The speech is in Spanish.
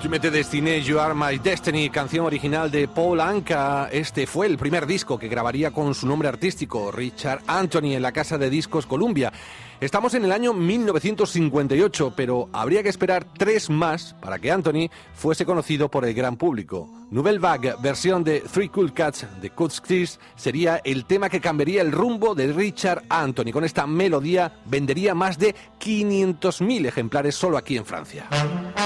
Tu me destiné, You Are My Destiny, canción original de Paul Anka. Este fue el primer disco que grabaría con su nombre artístico, Richard Anthony, en la casa de discos Columbia. Estamos en el año 1958, pero habría que esperar 3 más para que Anthony fuese conocido por el gran público. Nouvelle Vague, versión de Three Cool Cats de Kutzkis, sería el tema que cambiaría el rumbo de Richard Anthony. Con esta melodía vendería más de 500.000 ejemplares solo aquí en Francia.